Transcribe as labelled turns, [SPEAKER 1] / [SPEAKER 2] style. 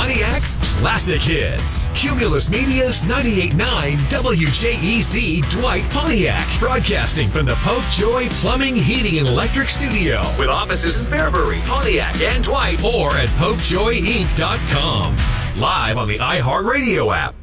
[SPEAKER 1] Pontiac's Classic Hits. Cumulus Media's 98.9 WJEZ Dwight Pontiac. Broadcasting from the Popejoy Plumbing, Heating, and Electric Studio. With offices in Fairbury, Pontiac, and Dwight. Or at PopejoyInc.com. Live on the iHeartRadio app.